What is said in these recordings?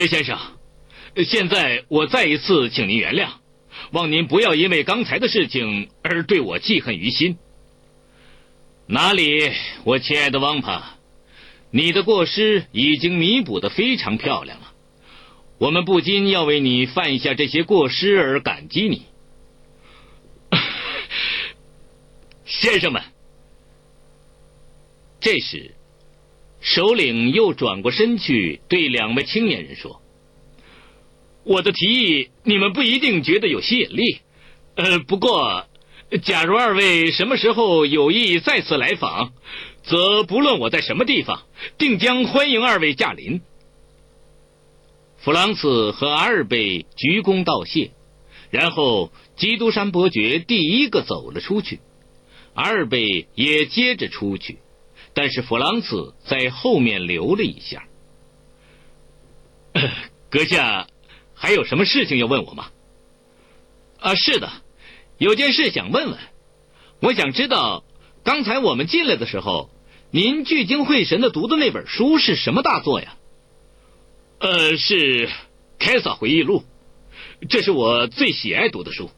先生，现在我再一次请您原谅，望您不要因为刚才的事情而对我记恨于心。哪里，我亲爱的汪帕，你的过失已经弥补得非常漂亮了，我们不禁要为你犯下这些过失而感激你。先生们，这时首领又转过身去对两位青年人说，我的提议你们不一定觉得有吸引力，不过假如二位什么时候有意再次来访，则不论我在什么地方，定将欢迎二位驾临。弗朗茨和阿尔贝鞠躬道谢，然后基督山伯爵第一个走了出去，阿尔贝也接着出去，但是弗朗茨在后面留了一下。阁下还有什么事情要问我吗？是的，有件事想问问，我想知道刚才我们进来的时候，您聚精会神地读的那本书是什么大作呀？是凯撒回忆录，这是我最喜爱读的书。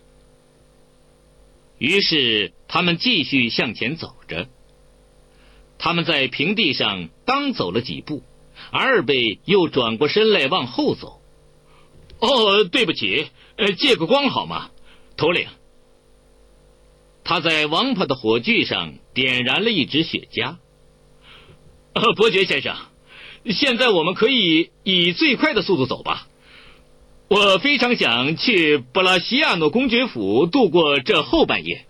于是他们继续向前走着，他们在平地上刚走了几步，阿尔贝又转过身来往后走。对不起，借个光好吗，头领？他在王帕的火炬上点燃了一支雪茄。伯爵先生，现在我们可以以最快的速度走吧？我非常想去布拉西亚诺公爵府度过这后半夜。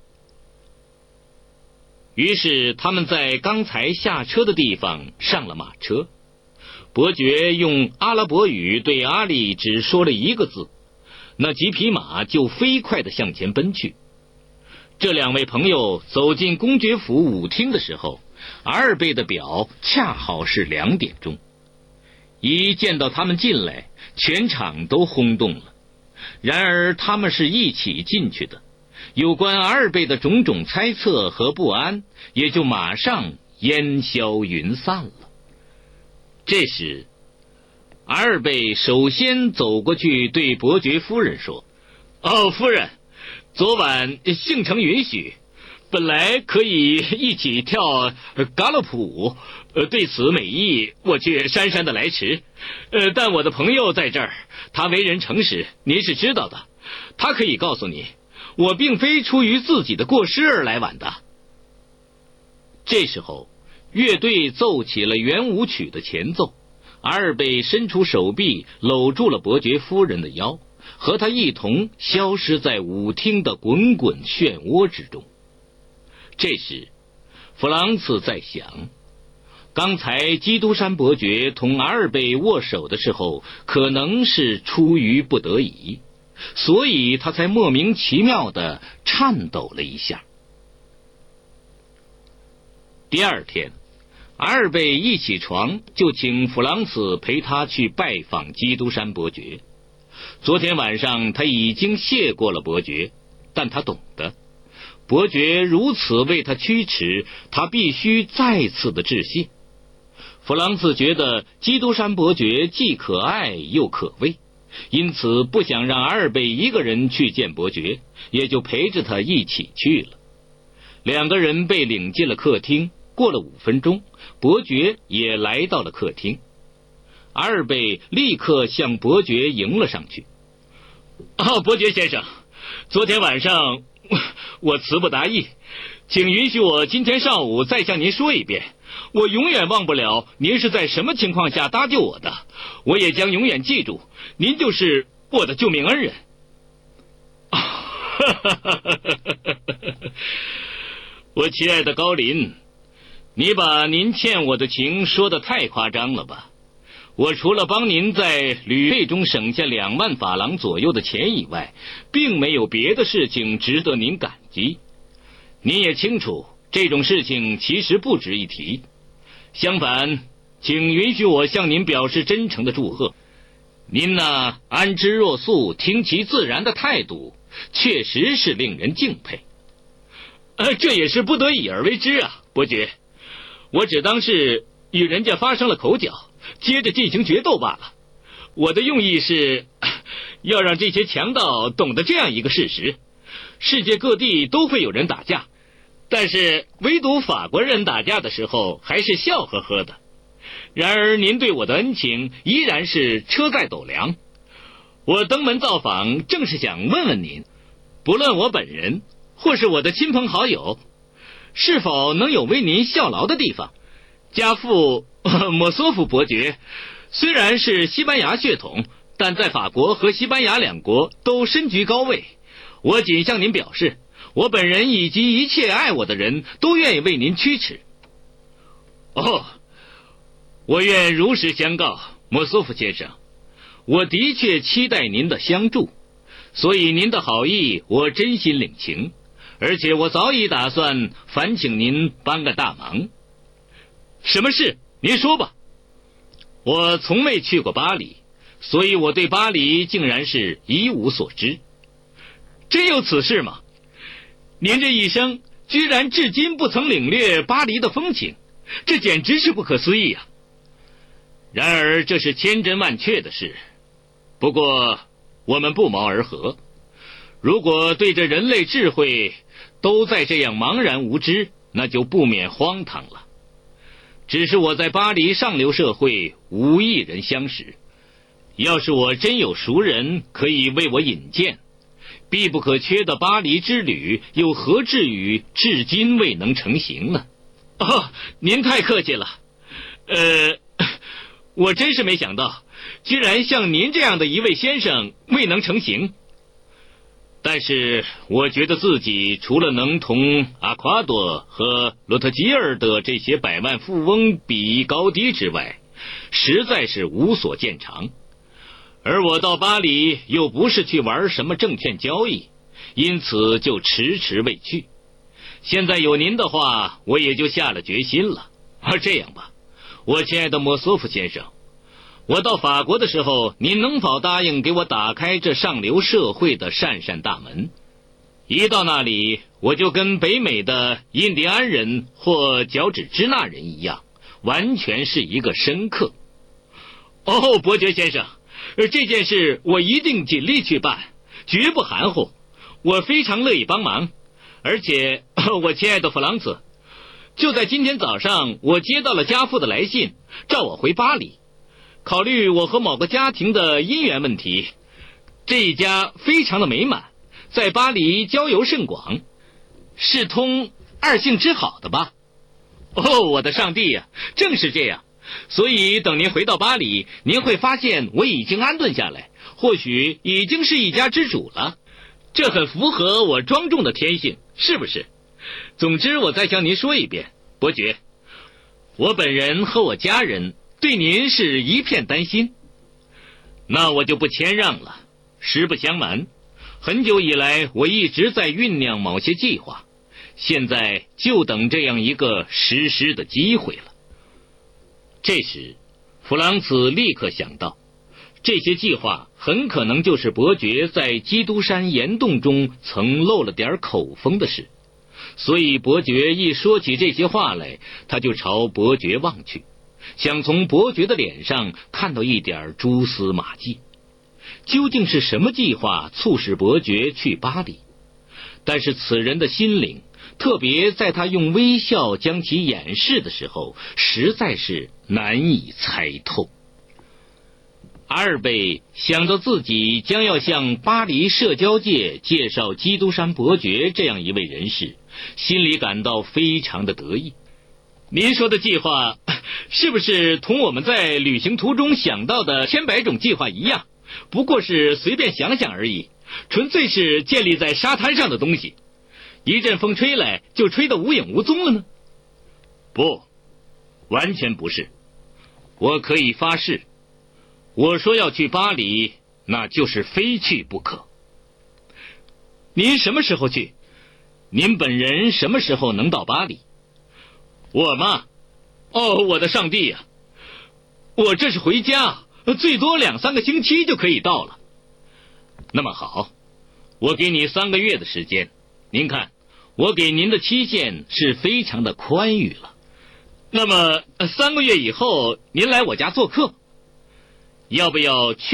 于是他们在刚才下车的地方上了马车。伯爵用阿拉伯语对阿里只说了一个字，那几匹马就飞快地向前奔去。这两位朋友走进公爵府舞厅的时候，阿尔贝的表恰好是2点钟。一见到他们进来，全场都轰动了。然而他们是一起进去的，有关阿尔贝的种种猜测和不安也就马上烟消云散了。这时阿尔贝首先走过去对伯爵夫人说，夫人，昨晚行程允许，本来可以一起跳嘎洛普舞，对此美意我却姗姗的来迟，但我的朋友在这儿，他为人诚实，您是知道的，他可以告诉你，我并非出于自己的过失而来晚的。这时候乐队奏起了圆舞曲的前奏，阿尔贝伸出手臂搂住了伯爵夫人的腰，和他一同消失在舞厅的滚滚漩涡之中。这时弗朗茨在想，刚才基督山伯爵同阿尔贝握手的时候，可能是出于不得已，所以他才莫名其妙地颤抖了一下。第二天阿尔贝一起床就请弗朗茨陪他去拜访基督山伯爵。昨天晚上他已经谢过了伯爵，但他懂得伯爵如此为他驱驰，他必须再次的致谢。弗朗茨觉得基督山伯爵既可爱又可畏，因此不想让阿尔贝一个人去见伯爵，也就陪着他一起去了。两个人被领进了客厅，过了5分钟，伯爵也来到了客厅。阿尔贝立刻向伯爵迎了上去。伯爵先生，昨天晚上我词不达意，请允许我今天上午再向您说一遍，我永远忘不了您是在什么情况下搭救我的，我也将永远记住，您就是我的救命恩人。我亲爱的高林，你把您欠我的情说得太夸张了吧？我除了帮您在旅费中省下2万法郎左右的钱以外，并没有别的事情值得您感激。您也清楚，这种事情其实不值一提。相反，请允许我向您表示真诚的祝贺。您那安之若素、听其自然的态度，确实是令人敬佩。这也是不得已而为之啊，伯爵。我只当是与人家发生了口角，接着进行决斗罢了。 我的用意是要让这些强盗懂得这样一个事实：世界各地都会有人打架，但是唯独法国人打架的时候还是笑呵呵的。然而您对我的恩情依然是车载斗量。我登门造访，正是想问问您，不论我本人或是我的亲朋好友，是否能有为您效劳的地方。家父莫索夫伯爵虽然是西班牙血统，但在法国和西班牙两国都身居高位。我仅向您表示，我本人以及一切爱我的人都愿意为您驱驰。我愿如实相告，莫索夫先生，我的确期待您的相助，所以您的好意我真心领情，而且我早已打算烦请您帮个大忙。什么事？您说吧。我从未去过巴黎，所以我对巴黎竟然是一无所知。真有此事吗？您这一生居然至今不曾领略巴黎的风情，这简直是不可思议啊！然而这是千真万确的事。不过我们不谋而合，如果对着人类智慧都在这样茫然无知，那就不免荒唐了。只是我在巴黎上流社会无一人相识，要是我真有熟人可以为我引荐，必不可缺的巴黎之旅又何至于至今未能成行呢？您太客气了。我真是没想到，居然像您这样的一位先生未能成行。但是我觉得自己除了能同阿夸多和罗特吉尔的这些百万富翁比翼高低之外，实在是无所见长。而我到巴黎又不是去玩什么证券交易，因此就迟迟未去。现在有您的话，我也就下了决心了。这样吧，我亲爱的莫索夫先生，我到法国的时候，您能否答应给我打开这上流社会的扇扇大门？一到那里，我就跟北美的印第安人或脚趾支那人一样，完全是一个深客。伯爵先生，这件事我一定尽力去办，绝不含糊。我非常乐意帮忙。而且我亲爱的弗朗茨，就在今天早上，我接到了家父的来信，召我回巴黎。考虑我和某个家庭的姻缘问题，这一家非常的美满，在巴黎交游甚广，是通二姓之好的吧？我的上帝呀，正是这样。所以等您回到巴黎，您会发现我已经安顿下来，或许已经是一家之主了。这很符合我庄重的天性，是不是？总之我再向您说一遍，伯爵，我本人和我家人对您是一片担心。那我就不谦让了。实不相瞒，很久以来我一直在酝酿某些计划，现在就等这样一个实施的机会了。这时弗朗茨立刻想到，这些计划很可能就是伯爵在基督山岩洞中曾漏了点口风的事，所以伯爵一说起这些话来，他就朝伯爵望去，想从伯爵的脸上看到一点蛛丝马迹。究竟是什么计划促使伯爵去巴黎？但是此人的心灵，特别在他用微笑将其掩饰的时候，实在是难以猜透。阿尔贝想到自己将要向巴黎社交界介绍基督山伯爵这样一位人士，心里感到非常的得意。您说的计划是不是同我们在旅行途中想到的千百种计划一样？不过是随便想想而已，纯粹是建立在沙滩上的东西，一阵风吹来就吹得无影无踪了呢？不，完全不是。我可以发誓，我说要去巴黎，那就是非去不可。您什么时候去？您本人什么时候能到巴黎？我吗？我的上帝呀！我这是回家，最多2-3个星期就可以到了。那么好，我给你3个月的时间。您看，我给您的期限是非常的宽裕了。那么3个月以后，您来我家做客。 要不要去